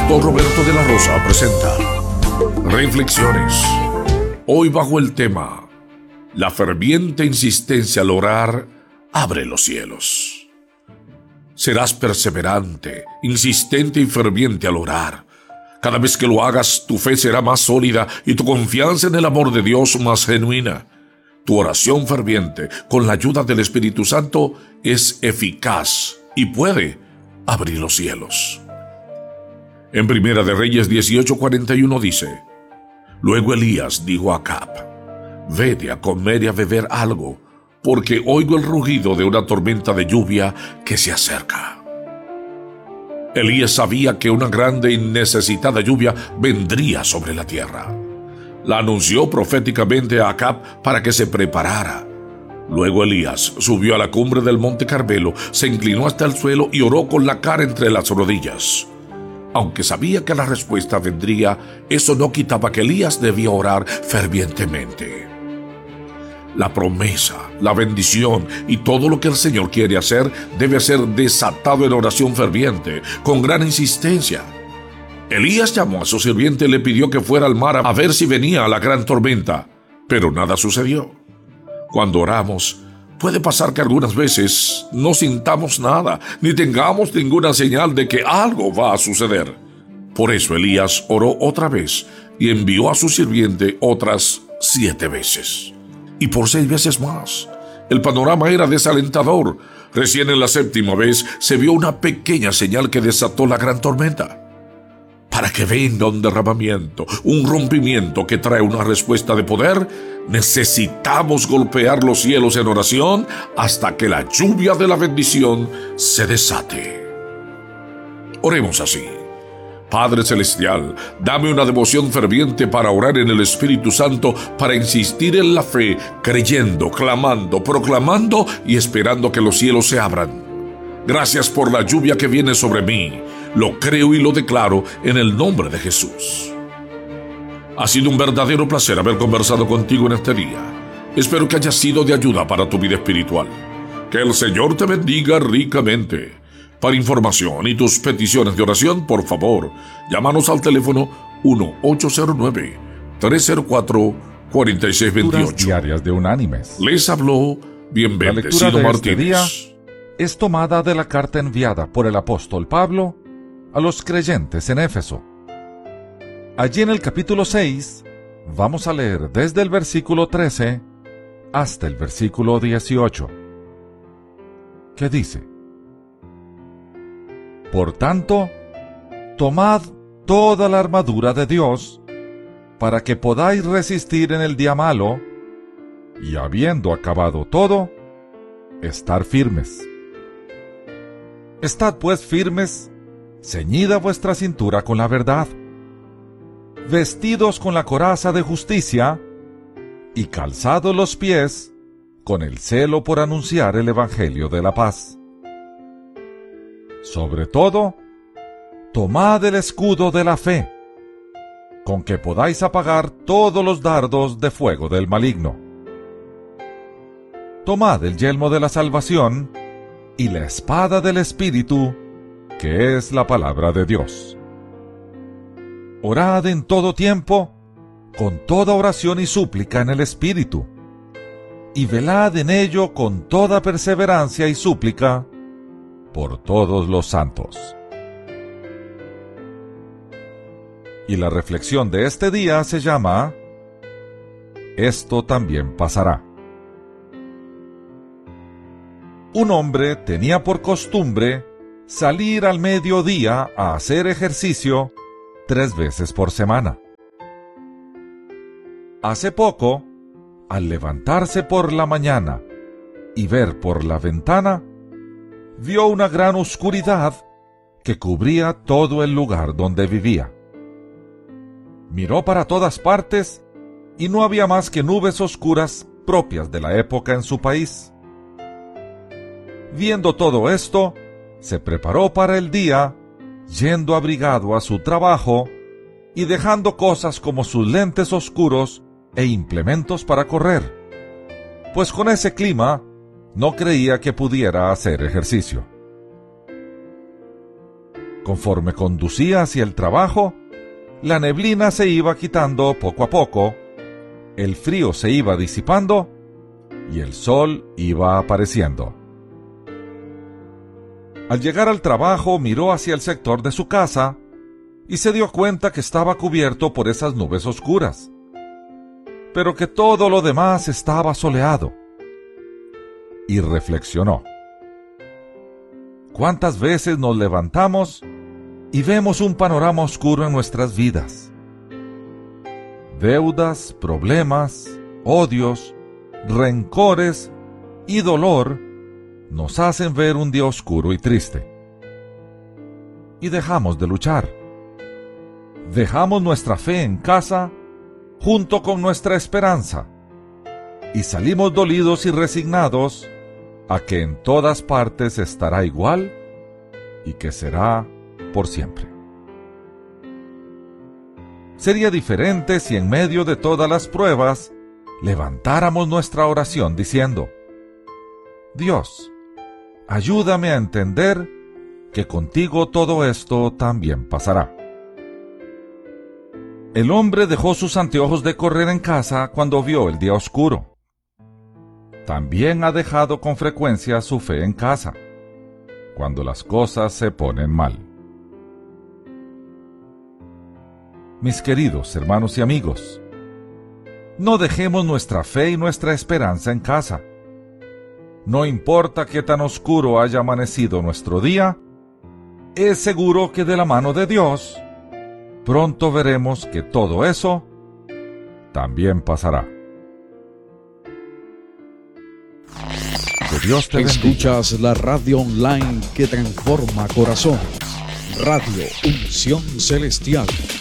Pastor Roberto de la Rosa presenta Reflexiones. Hoy bajo el tema: la ferviente insistencia al orar abre los cielos. Serás perseverante, insistente y ferviente al orar. Cada vez que lo hagas, tu fe será más sólida y tu confianza en el amor de Dios más genuina. Tu oración ferviente, con la ayuda del Espíritu Santo, es eficaz y puede abrir los cielos. En Primera de Reyes 18:41 dice: Luego Elías dijo a Acab: Vete a comer y a beber algo, porque oigo el rugido de una tormenta de lluvia que se acerca. Elías sabía que una grande y necesitada lluvia vendría sobre la tierra. La anunció proféticamente a Acab para que se preparara. Luego Elías subió a la cumbre del monte Carmelo, se inclinó hasta el suelo y oró con la cara entre las rodillas. Aunque sabía que la respuesta vendría, eso no quitaba que Elías debía orar fervientemente. La promesa, la bendición y todo lo que el Señor quiere hacer debe ser desatado en oración ferviente, con gran insistencia. Elías llamó a su sirviente y le pidió que fuera al mar a ver si venía la gran tormenta, pero nada sucedió. Cuando oramos, puede pasar que algunas veces no sintamos nada, ni tengamos ninguna señal de que algo va a suceder. Por eso Elías oró otra vez y envió a su sirviente otras 7 veces. Y por 6 veces más. El panorama era desalentador. Recién en la 7ª vez se vio una pequeña señal que desató la gran tormenta. Para que venga un derramamiento, un rompimiento que trae una respuesta de poder, necesitamos golpear los cielos en oración hasta que la lluvia de la bendición se desate. Oremos así: Padre Celestial, dame una devoción ferviente para orar en el Espíritu Santo, para insistir en la fe, creyendo, clamando, proclamando y esperando que los cielos se abran. Gracias por la lluvia que viene sobre mí. Lo creo y lo declaro en el nombre de Jesús. Ha sido un verdadero placer haber conversado contigo en este día. Espero que haya sido de ayuda para tu vida espiritual. Que el Señor te bendiga ricamente. Para información y tus peticiones de oración, por favor, llámanos al teléfono 1-809-304-4628. Diarias de Unánimes. Les habló bien La lectura bendecido de Martínez. este día es tomada de la carta enviada por el apóstol Pablo a los creyentes en Éfeso. Allí en el capítulo 6 vamos a leer desde el versículo 13 hasta el versículo 18, que dice: Por tanto, tomad toda la armadura de Dios, para que podáis resistir en el día malo, y habiendo acabado todo, estar firmes. Estad pues firmes, ceñida vuestra cintura con la verdad, vestidos con la coraza de justicia, y calzados los pies con el celo por anunciar el evangelio de la paz. Sobre todo, tomad el escudo de la fe, con que podáis apagar todos los dardos de fuego del maligno. Tomad el yelmo de la salvación y la espada del Espíritu, que es la palabra de Dios. Orad en todo tiempo, con toda oración y súplica en el Espíritu, y velad en ello con toda perseverancia y súplica por todos los santos. Y la reflexión de este día se llama: Esto también pasará. Un hombre tenía por costumbre salir al mediodía a hacer ejercicio 3 veces por semana. Hace poco, al levantarse por la mañana y ver por la ventana, vio una gran oscuridad que cubría todo el lugar donde vivía. Miró para todas partes y no había más que nubes oscuras propias de la época en su país. Viendo todo esto, se preparó para el día, yendo abrigado a su trabajo y dejando cosas como sus lentes oscuros e implementos para correr, pues con ese clima no creía que pudiera hacer ejercicio. Conforme conducía hacia el trabajo, la neblina se iba quitando poco a poco, el frío se iba disipando y el sol iba apareciendo. Al llegar al trabajo, miró hacia el sector de su casa y se dio cuenta que estaba cubierto por esas nubes oscuras, pero que todo lo demás estaba soleado. Y reflexionó: ¿cuántas veces nos levantamos y vemos un panorama oscuro en nuestras vidas? Deudas, problemas, odios, rencores y dolor nos hacen ver un día oscuro y triste. Y dejamos de luchar. Dejamos nuestra fe en casa junto con nuestra esperanza y salimos dolidos y resignados a que en todas partes estará igual y que será por siempre. Sería diferente si en medio de todas las pruebas levantáramos nuestra oración diciendo: Dios, ayúdame a entender que contigo todo esto también pasará. El hombre dejó sus anteojos de correr en casa cuando vio el día oscuro. También ha dejado con frecuencia su fe en casa, cuando las cosas se ponen mal. Mis queridos hermanos y amigos, no dejemos nuestra fe y nuestra esperanza en casa. No importa qué tan oscuro haya amanecido nuestro día, es seguro que de la mano de Dios, pronto veremos que todo eso también pasará. Que Dios te bendiga. Escuchas la radio online que transforma corazones. Radio Unción Celestial.